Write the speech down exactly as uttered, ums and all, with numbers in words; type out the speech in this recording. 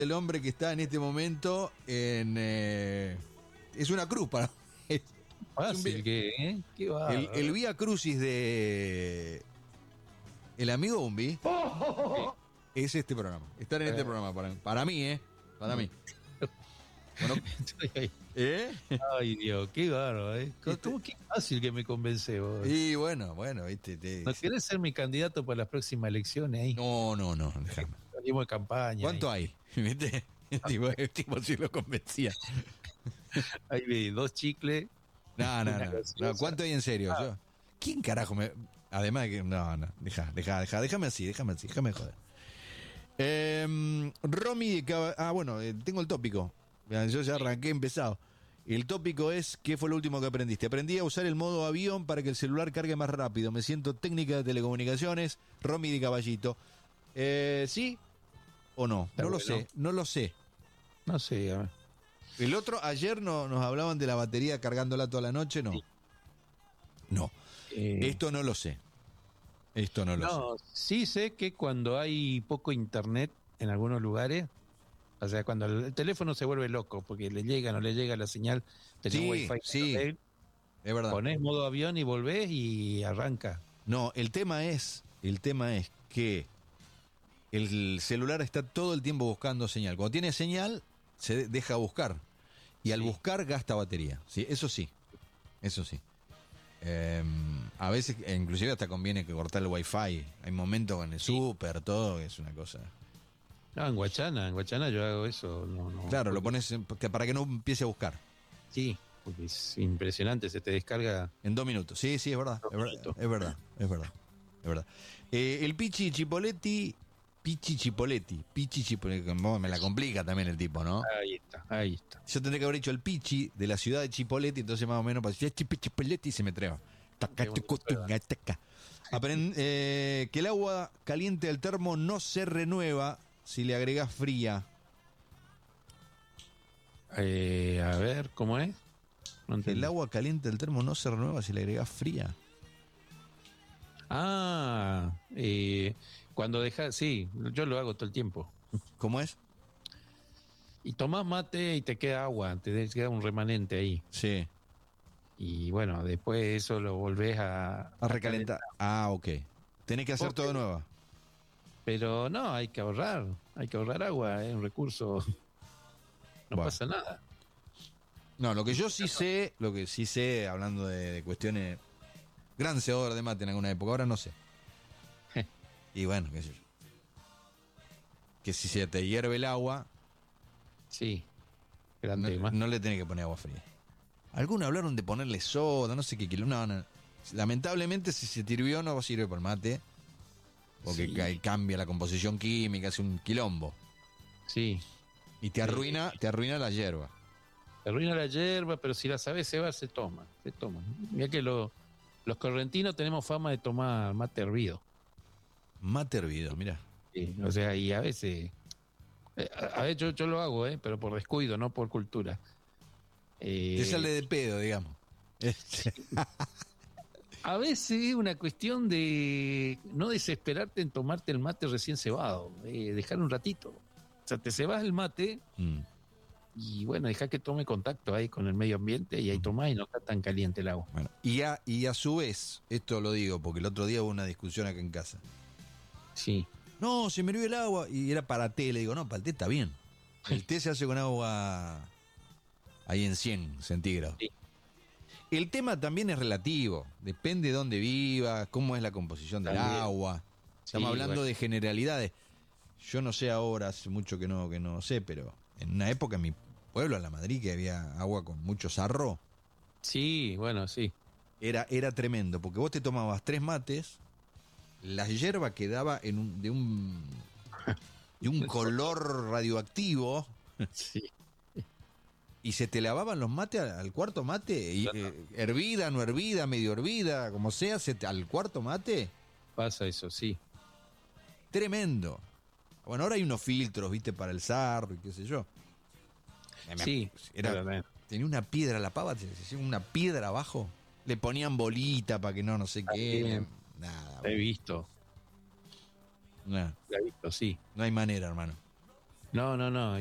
el hombre que está en este momento en... Eh, es una cruz para... Es, Fácil, es ¿qué? ¿Eh? ¿Qué va? el, el Vía Crucis de... El amigo Umbi es este programa. Estar en este Eh. programa para, para mí, ¿eh? Para mí. Bueno, Estoy ahí. ¿eh? Ay, Dios, qué bárbaro, ¿eh? ¿Cómo, Este- cómo qué fácil que me convence vos? Y bueno, bueno, viste. Te- ¿No querés ser mi candidato para las próximas elecciones ahí? No, no, no, déjame. Salimos de campaña. ¿Cuánto hay? ¿Viste? El tipo, el tipo sí lo convencía. Ahí vi dos chicles. No, no, una no, gaseosa. no. ¿Cuánto hay en serio? Ah. Yo, ¿quién carajo me.? Además de que. No, no. Deja, deja, deja. Déjame así, déjame así, déjame joder. Eh, Romy de Caba- Ah, bueno, eh, tengo el tópico. Vean, yo ya arranqué empezado. El tópico es: ¿qué fue lo último que aprendiste? Aprendí a usar el modo avión para que el celular cargue más rápido. Me siento técnica de telecomunicaciones. Romy de Caballito. Eh, ¿Sí o no? Está no lo bueno. sé, no lo sé. No sé, a ver. El otro, ayer no, nos hablaban de la batería cargándola toda la noche, no. Sí. No. Eh, Esto no lo sé. Esto no lo sé. no, sí sé que cuando hay poco internet en algunos lugares, o sea, cuando el teléfono se vuelve loco porque le llega, no le llega la señal, tenés Sí, wifi, sí, ¿eh? es verdad. Ponés modo avión y volvés y arranca. No, el tema es, el tema es que el celular está todo el tiempo buscando señal. Cuando tiene señal, se deja buscar. Y al Sí. buscar gasta batería. Sí, eso sí. Eso sí. Eh, a veces, e inclusive hasta conviene que cortar el wifi. Hay momentos con el Sí. súper, todo, que es una cosa. No, en Guachana, en Guachana yo hago eso. No, no, Claro, lo porque- pones en- para que no empiece a buscar. Sí, porque es impresionante, se te descarga. En dos minutos. Sí, sí, es verdad. Dos Es verdad. minutos. Es verdad. Es verdad. Es verdad. Eh, el Pichi Chipoletti. Pichi Chipoletti. Pichi Chipoletti. Me la complica también el tipo, ¿no? Ahí está, ahí está. Yo tendría que haber dicho el Pichi de la ciudad de Chipoletti, entonces más o menos parecía Chipi Chipoletti y se me treba. Taca, tucu, tunga, taca. Aprend- eh, que el agua caliente del termo no se renueva si le agregas fría. Eh, a ver, ¿cómo es? No Que entendí. el agua caliente del termo no se renueva si le agregas fría. Ah, eh, cuando dejas, sí, yo lo hago todo el tiempo. ¿Cómo es? Y tomás mate y te queda agua, te queda un remanente ahí. Sí. Y bueno, después eso lo volvés a, A recalentar. Ah, ok. Tenés que hacer Porque- todo nuevo. Pero no, hay que ahorrar, hay que ahorrar agua, es un recurso. No Bueno. pasa nada. No, lo que yo sí sé, lo que sí sé, hablando de, de cuestiones. Gran cebador de mate en alguna época, ahora no sé. Y bueno, qué sé yo. Que si se te hierve el agua, Sí, gran no, tema. no le tenés que poner agua fría. Algunos hablaron de ponerle soda, no sé qué kilo. No, no. Lamentablemente, si se te hirvió, no sirve por mate. Porque Sí. ca- cambia la composición química, hace un quilombo. Sí, Y te arruina, te arruina la hierba. arruina la hierba, pero si la sabes cebar, se toma, se toma. Mira que lo- los correntinos tenemos fama de tomar mate hervido. Mate hervido, mira. Sí, o sea, y a veces, eh, a, a ver, yo, yo lo hago, eh, pero por descuido, no por cultura. Eh, Te sale de pedo, digamos. A veces es una cuestión de no desesperarte en tomarte el mate recién cebado, eh, dejar un ratito. O sea, te cebas el mate Mm. y bueno, deja que tome contacto ahí con el medio ambiente y ahí tomás y no está tan caliente el agua. Bueno, y a, y a su vez, esto lo digo porque el otro día hubo una discusión acá en casa. Sí, No, se me hirvió el agua y era para té. Le digo, no, para el té está bien. El té se hace con agua ahí en cien centígrados. Sí. El tema también es relativo. Depende de dónde vivas, cómo es la composición del También. agua. Estamos Sí, hablando bueno. de generalidades. Yo no sé ahora, hace mucho que no, que no sé, pero en una época en mi pueblo, en La Madrid, que había agua con mucho sarro, Sí, bueno, sí. era, era tremendo, porque vos te tomabas tres mates, la hierba quedaba en un, de un de un color radioactivo Sí. y se te lavaban los mates al, al cuarto mate, y, eh, hervida, no hervida, medio hervida, como sea, se te- al cuarto mate, Pasa eso, sí. tremendo. Bueno, ahora hay unos filtros, viste, para el sarro y qué sé yo. Eh, me- Sí, era, pero, bueno. tenía una piedra la pava, se hacía una piedra abajo, le ponían bolita para que no, no sé qué, bien. nada, La he visto, nada, la he visto, sí. no hay manera, hermano. No, no, no.